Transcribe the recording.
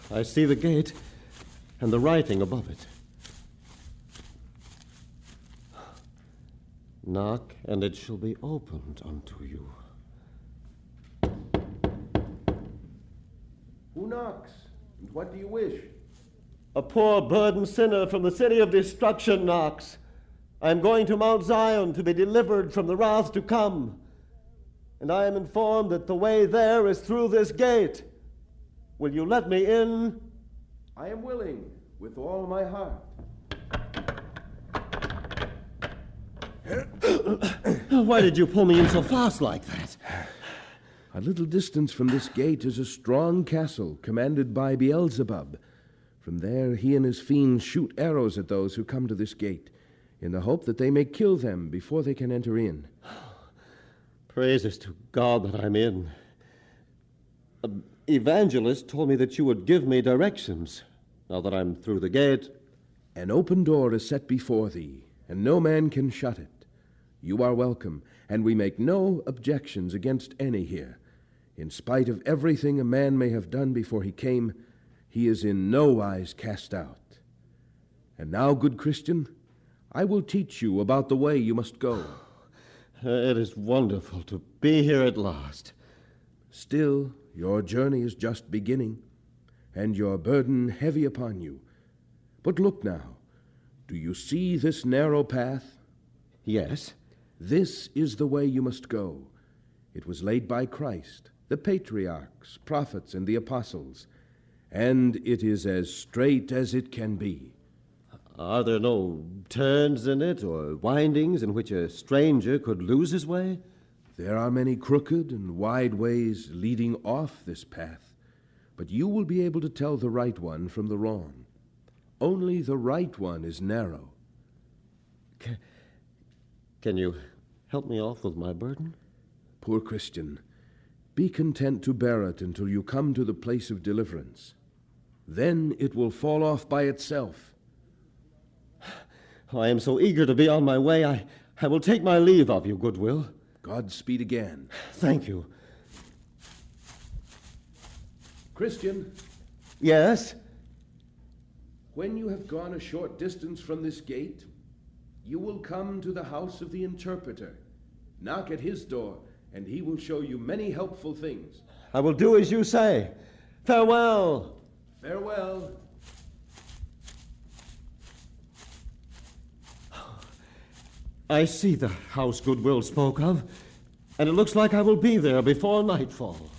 I see the gate and the writing above it. Knock, and it shall be opened unto you. Who knocks? And what do you wish? A poor burdened sinner from the city of destruction knocks. I am going to Mount Zion to be delivered from the wrath to come. And I am informed that the way there is through this gate. Will you let me in? I am willing, with all my heart. Why did you pull me in so fast like that? A little distance from this gate is a strong castle commanded by Beelzebub. From there, he and his fiends shoot arrows at those who come to this gate, in the hope that they may kill them before they can enter in. Praises to God that I'm in. An evangelist told me that you would give me directions, now that I'm through the gate. An open door is set before thee, and no man can shut it. You are welcome, and we make no objections against any here. In spite of everything a man may have done before he came, he is in no wise cast out. And now, good Christian, I will teach you about the way you must go. It is wonderful to be here at last. Still, your journey is just beginning, and your burden heavy upon you. But look now, do you see this narrow path? Yes. This is the way you must go. It was laid by Christ, the patriarchs, prophets, and the apostles, and it is as straight as it can be. Are there no turns in it or windings in which a stranger could lose his way? There are many crooked and wide ways leading off this path, but you will be able to tell the right one from the wrong. Only the right one is narrow. Can you help me off with my burden? Poor Christian, be content to bear it until you come to the place of deliverance. Then it will fall off by itself. I am so eager to be on my way, I will take my leave of you, Goodwill. Godspeed again. Thank you. Christian? Yes? When you have gone a short distance from this gate, you will come to the house of the interpreter. Knock at his door, and he will show you many helpful things. I will do as you say. Farewell. Farewell. I see the house Goodwill spoke of, and it looks like I will be there before nightfall.